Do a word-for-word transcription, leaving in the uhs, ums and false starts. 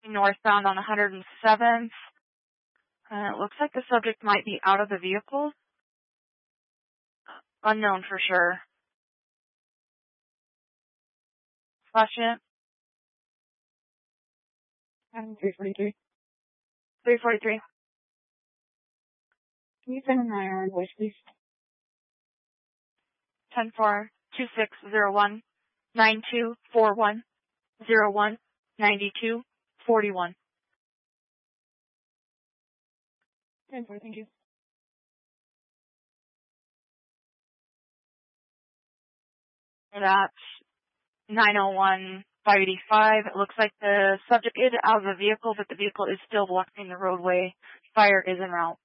northbound on one hundred seventh. Uh, it looks like the subject might be out of the vehicle. Unknown for sure. Flash it. three forty-three. three forty-three. Can you send an I R invoice, please? ten four two six zero one nine two four one zero one ninety-two forty-one. ten four, thank you. That's nine oh one five eighty-five. It looks like the subject is out of the vehicle, but the vehicle is still blocking the roadway. Fire is en route.